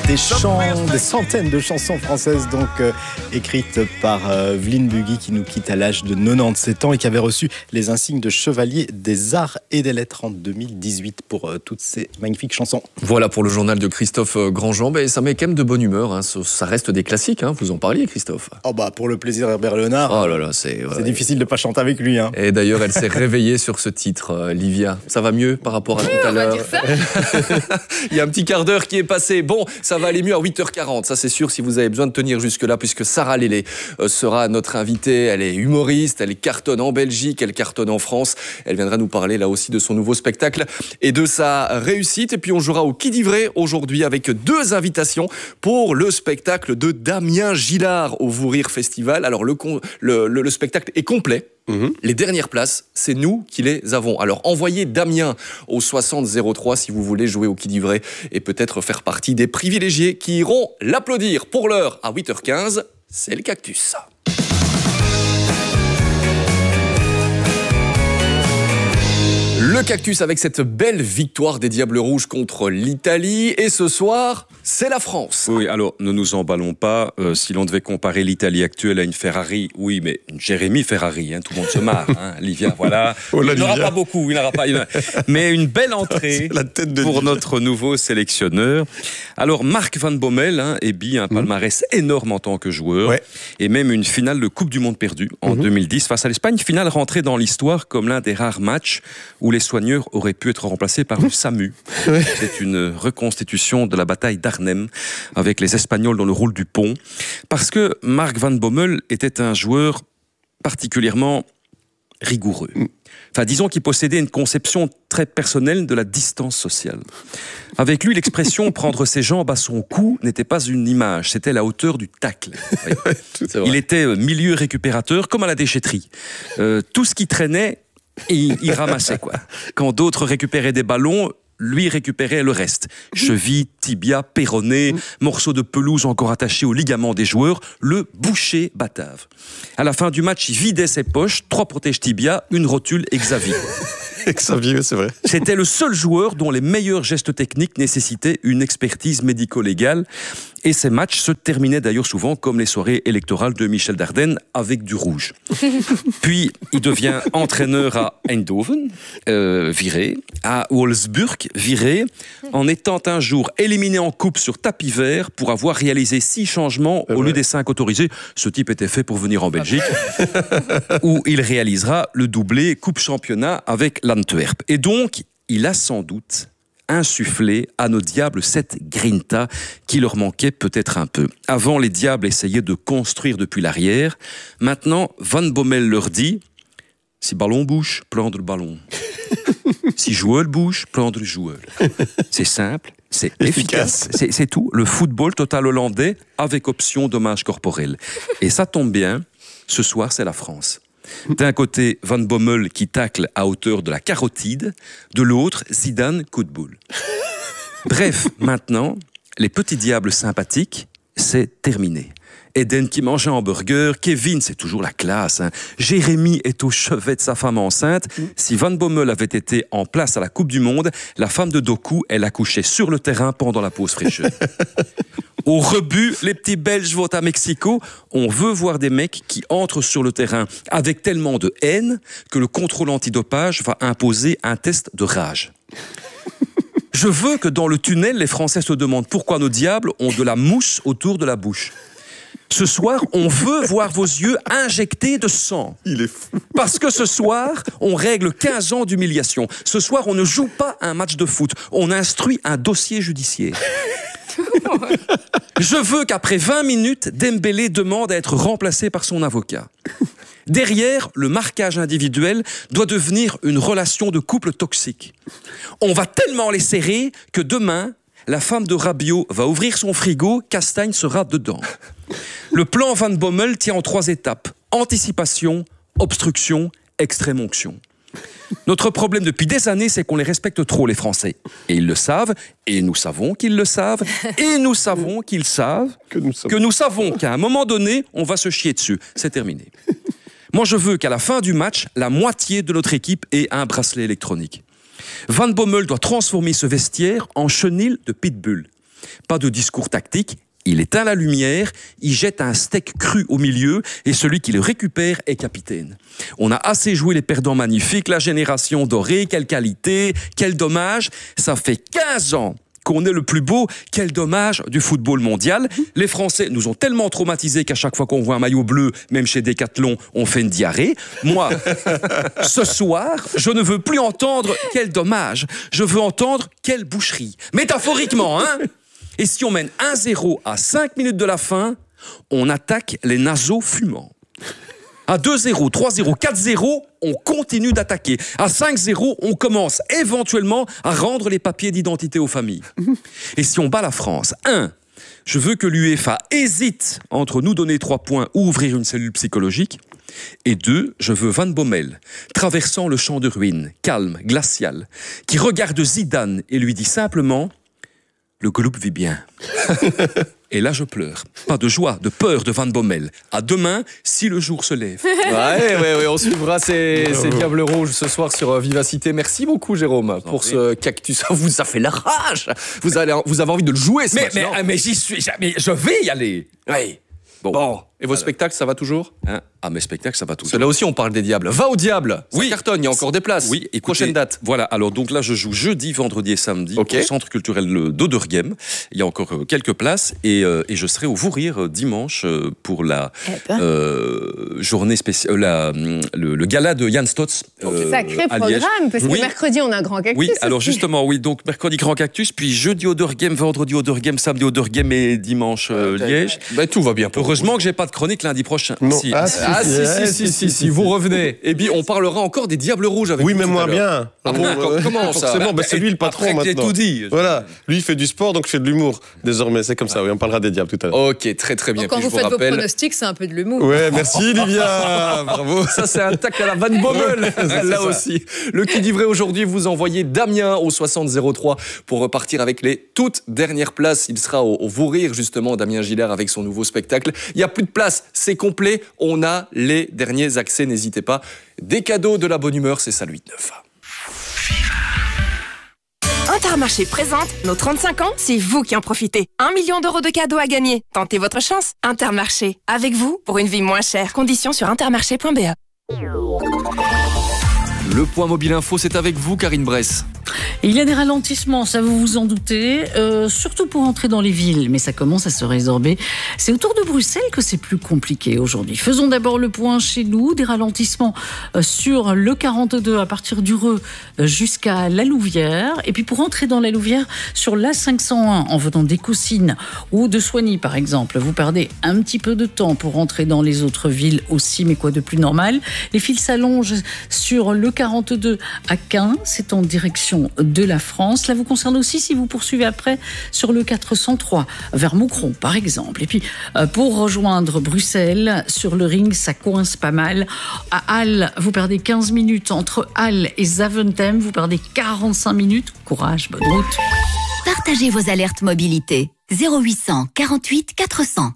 Des chants, des centaines de chansons françaises donc écrites par Vline Bugui qui nous quitte à l'âge de 97 ans et qui avait reçu les insignes de chevalier des arts et des lettres en 2018 pour toutes ces magnifiques chansons. Voilà pour le journal de Christophe Grandjean. Ça met quand même de bonne humeur, hein. Ça reste des classiques, hein. Vous en parliez, Christophe. Oh bah pour le plaisir Herbert Léonard, oh là là, c'est difficile de ne pas chanter avec lui, hein. Et d'ailleurs elle s'est réveillée sur ce titre, Livia. Ça va mieux par rapport à tout à l'heure? Il y a un petit quart d'heure qui est passé. Bon, ça va aller mieux à 8h40, ça c'est sûr, si vous avez besoin de tenir jusque-là, puisque Sarah Lélé sera notre invitée. Elle est humoriste, elle cartonne en Belgique, elle cartonne en France. Elle viendra nous parler là aussi de son nouveau spectacle et de sa réussite. Et puis on jouera au Qui dit vrai aujourd'hui avec 2 invitations pour le spectacle de Damien Gillard au Vous Rire Festival. Alors le spectacle est complet. Les dernières places, c'est nous qui les avons. Alors envoyez Damien au 6003 si vous voulez jouer au Qui dit vrai et peut-être faire partie des privilégiés qui iront l'applaudir. Pour l'heure, à 8h15, c'est le Cactus. Le Cactus avec cette belle victoire des Diables Rouges contre l'Italie. Et ce soir, c'est la France. Oui, alors ne nous emballons pas. Si l'on devait comparer l'Italie actuelle à une Ferrari, oui, mais une Jérémy Ferrari, hein, tout le monde se marre. Hein, Livia, voilà. Il n'aura pas beaucoup, il n'aura pas. Mais une belle entrée pour notre nouveau sélectionneur. Alors, Marc Van Bommel ébille un palmarès énorme en tant que joueur. Ouais. Et même une finale de Coupe du Monde perdue en 2010 face à l'Espagne. Finale rentrée dans l'histoire comme l'un des rares matchs où les soigneurs auraient pu être remplacés par le SAMU. C'est une reconstitution de la bataille d'Arnhem avec les Espagnols dans le rôle du pont. Parce que Marc Van Bommel était un joueur particulièrement rigoureux. Enfin, disons qu'il possédait une conception très personnelle de la distance sociale. Avec lui, l'expression « prendre ses jambes à son cou » n'était pas une image, c'était la hauteur du tacle. Il était milieu récupérateur, comme à la déchetterie. Tout ce qui traînait, il ramassait, quoi. Quand d'autres récupéraient des ballons, lui récupérait le reste. Cheville, tibia, péroné, morceaux de pelouse encore attachés aux ligaments des joueurs, le boucher batave. À la fin du match, il vidait ses poches, 3 protèges tibia, une rotule Xavier. Xavier, c'est vrai. C'était le seul joueur dont les meilleurs gestes techniques nécessitaient une expertise médico-légale. Et ces matchs se terminaient d'ailleurs souvent comme les soirées électorales de Michel Dardenne avec du rouge. Puis, il devient entraîneur à Eindhoven, viré, à Wolfsburg, viré, en étant un jour éliminé en coupe sur tapis vert pour avoir réalisé 6 changements au lieu des 5 autorisés. Ce type était fait pour venir en Belgique, où il réalisera le doublé coupe-championnat avec l'Antwerp. Et donc, il a sans doute insuffler à nos diables cette grinta qui leur manquait peut-être un peu. Avant, les diables essayaient de construire depuis l'arrière. Maintenant, Van Bommel leur dit « Si ballon bouge, plante le ballon. Si joueur bouge, plante le joueur. » C'est simple, c'est efficace. C'est tout. Le football total hollandais avec option dommage corporel. Et ça tombe bien, ce soir, c'est la France. D'un côté, Van Bommel qui tacle à hauteur de la carotide, de l'autre, Zidane coup de boule. Bref, maintenant, les petits diables sympathiques, c'est terminé. Eden qui mange un hamburger, Kevin, c'est toujours la classe, hein. Jérémy est au chevet de sa femme enceinte. Si Van Bommel avait été en place à la Coupe du Monde, la femme de Doku, elle accouchait sur le terrain pendant la pause fraîcheur. Au rebut, les petits Belges vont à Mexico. On veut voir des mecs qui entrent sur le terrain avec tellement de haine que le contrôle antidopage va imposer un test de rage. Je veux que dans le tunnel, les Français se demandent pourquoi nos diables ont de la mousse autour de la bouche. Ce soir, on veut voir vos yeux injectés de sang. Il est fou. Parce que ce soir, on règle 15 ans d'humiliation. Ce soir, on ne joue pas un match de foot. On instruit un dossier judiciaire. Je veux qu'après 20 minutes, Dembélé demande à être remplacé par son avocat. Derrière, le marquage individuel doit devenir une relation de couple toxique. On va tellement les serrer que demain, la femme de Rabiot va ouvrir son frigo, Castagne sera dedans. Le plan Van Bommel tient en 3 étapes. Anticipation, obstruction, extrême onction. Notre problème depuis des années, c'est qu'on les respecte trop, les Français. Et ils le savent, et nous savons qu'ils le savent, et nous savons qu'ils savent que nous savons qu'à un moment donné, on va se chier dessus. C'est terminé. Moi, je veux qu'à la fin du match, la moitié de notre équipe ait un bracelet électronique. Van Bommel doit transformer ce vestiaire en chenil de pitbull. Pas de discours tactique. Il éteint la lumière, il jette un steak cru au milieu et celui qui le récupère est capitaine. On a assez joué les perdants magnifiques, la génération dorée, quelle qualité, quel dommage. Ça fait 15 ans qu'on est le plus beau, quel dommage du football mondial. Les Français nous ont tellement traumatisés qu'à chaque fois qu'on voit un maillot bleu, même chez Decathlon, on fait une diarrhée. Moi, ce soir, je ne veux plus entendre quel dommage, je veux entendre quelle boucherie. Métaphoriquement, hein. Et si on mène 1-0 à 5 minutes de la fin, on attaque les naseaux fumants. À 2-0, 3-0, 4-0, on continue d'attaquer. À 5-0, on commence éventuellement à rendre les papiers d'identité aux familles. Et si on bat la France, 1, je veux que l'UEFA hésite entre nous donner 3 points ou ouvrir une cellule psychologique. Et 2, je veux Van Bommel, traversant le champ de ruines, calme, glacial, qui regarde Zidane et lui dit simplement... Le groupe vit bien. Et là, je pleure. Pas de joie, de peur de Van Bommel. À demain, si le jour se lève. Ouais, on suivra ces Diables Rouges ce soir sur Vivacité. Merci beaucoup, Jérôme, pour ce cactus. Ça vous a fait la rage. Vous avez envie de le jouer, ce match, non ? Mais j'y suis. Mais je vais y aller. Oui. Bon. Et vos spectacles, ça va toujours ? Mes spectacles, ça va toujours. Parce que là aussi, on parle des Diables. Va au Diable. Ça Oui. cartonne, il y a encore des places. Oui, écoutez, prochaine date. Voilà, alors donc là, je joue jeudi, vendredi et samedi au Centre culturel d'Oderghem. Il y a encore quelques places et je serai au Vourir dimanche pour la journée spéciale, le gala de Jan Stotz. Sacré programme, parce que mercredi, on a un grand cactus. Oui, alors justement, donc mercredi, grand cactus, puis jeudi Oderghem, vendredi Oderghem, samedi Oderghem et dimanche Liège. Tout va bien. Heureusement que j'ai pas de chronique lundi prochain. Non. Si, vous revenez. Et puis, on parlera encore des Diables Rouges avec vous. Oui, mais moins bien. Ah bon, comment ça ? Forcément, c'est lui le patron après, maintenant. tout dit. Voilà, lui il fait du sport, donc je fais de l'humour. Désormais, c'est comme ça. Oui, on parlera des Diables tout à l'heure. Ok, très bien. Donc, quand vous faites vos pronostics, c'est un peu de l'humour. Ouais, merci Livia, bravo. Ça, c'est un tac à la Van Bommel, là aussi. Le qui dit vrai aujourd'hui, vous envoyez Damien au 6003 pour repartir avec les toutes dernières places. Il sera au Vourir, justement, Damien Gillard, avec son nouveau spectacle. Il n'y a plus de place, c'est complet. On a les derniers accès, n'hésitez pas. Des cadeaux, de la bonne humeur, c'est ça, 8-9. Intermarché présente nos 35 ans, c'est vous qui en profitez. 1 million d'euros de cadeaux à gagner. Tentez votre chance. Intermarché, avec vous pour une vie moins chère. Conditions sur intermarché.be. Le point mobile info, c'est avec vous, Karine Bress. Il y a des ralentissements, ça vous vous en doutez, surtout pour entrer dans les villes, mais ça commence à se résorber. C'est autour de Bruxelles que c'est plus compliqué aujourd'hui. Faisons d'abord le point chez nous, des ralentissements sur le 42 à partir du Reux jusqu'à la Louvière, et puis pour entrer dans la Louvière sur l'A501 en venant d'Écoussines ou de Soigny par exemple, vous perdez un petit peu de temps pour entrer dans les autres villes aussi, mais quoi de plus normal. Les fils s'allongent sur le 42 à Caen, c'est en direction de la France. Cela vous concerne aussi si vous poursuivez après sur le 403 vers Moucron par exemple. Et puis pour rejoindre Bruxelles sur le ring, ça coince pas mal. À Halle, vous perdez 15 minutes. Entre Halle et Zaventem, vous perdez 45 minutes. Courage, bonne route. Partagez vos alertes mobilité. 0800 48 400.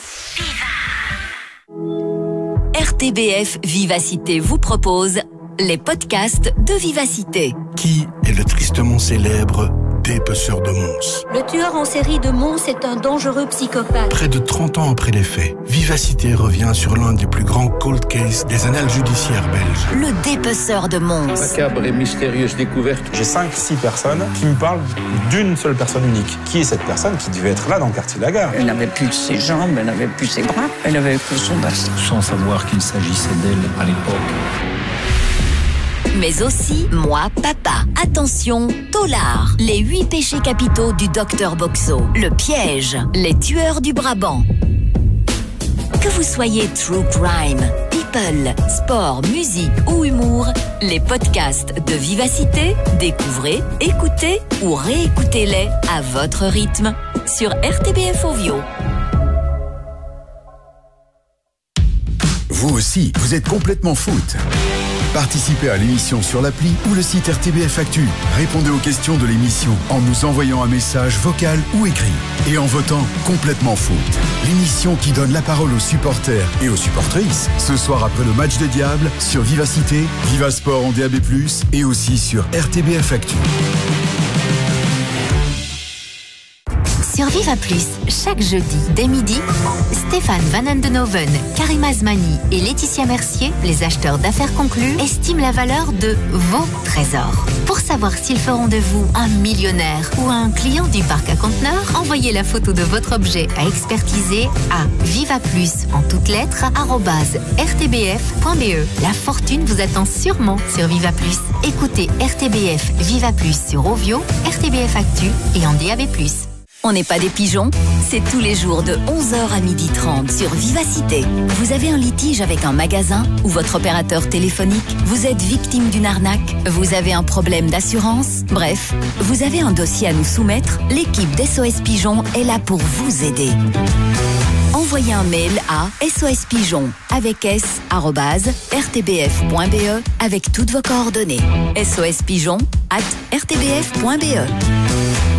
RTBF Vivacité vous propose les podcasts de Vivacité. Qui est le tristement célèbre dépeceur de Mons? Le tueur en série de Mons est un dangereux psychopathe. Près de 30 ans après les faits, Vivacité revient sur l'un des plus grands cold cases des annales judiciaires belges. Le dépeceur de Mons. Macabre et mystérieuse découverte. J'ai 5-6 personnes qui me parlent d'une seule personne unique. Qui est cette personne qui devait être là dans le quartier de la Gare? Elle n'avait plus ses jambes, elle n'avait plus ses bras, elle avait que son bassin. Sans savoir qu'il s'agissait d'elle à l'époque. Mais aussi Moi Papa. Attention, Tolard. Les 8 péchés capitaux du docteur Boxo. Le piège. Les tueurs du Brabant. Que vous soyez true crime, people, sport, musique ou humour, les podcasts de Vivacité, découvrez, écoutez ou réécoutez-les à votre rythme sur RTBF Ovio. Vous aussi, vous êtes complètement foot. Participez à l'émission sur l'appli ou le site RTBF Actu. Répondez aux questions de l'émission en nous envoyant un message vocal ou écrit. Et en votant complètement foot. L'émission qui donne la parole aux supporters et aux supportrices. Ce soir après le match des Diables sur Vivacité, Vivasport en DAB+, et aussi sur RTBF Actu. Sur Sur Viva Plus, chaque jeudi, dès midi, Stéphane Van Andenhoven, Karim Azmani et Laetitia Mercier, les acheteurs d'affaires conclus, estiment la valeur de vos trésors. Pour savoir s'ils feront de vous un millionnaire ou un client du parc à conteneurs, envoyez la photo de votre objet à expertiser à vivaplus en toutes lettres @rtbf.be. La fortune vous attend sûrement sur Viva Plus. Écoutez RTBF Viva Plus sur Ovio, RTBF Actu et en DAB+. On n'est pas des pigeons, c'est tous les jours de 11h à 12h30 sur Vivacité. Vous avez un litige avec un magasin ou votre opérateur téléphonique, vous êtes victime d'une arnaque, vous avez un problème d'assurance, bref, vous avez un dossier à nous soumettre, l'équipe d'SOS Pigeon est là pour vous aider. Envoyez un mail à sospigeon avec s@rtbf.be avec toutes vos coordonnées. sospigeon@rtbf.be.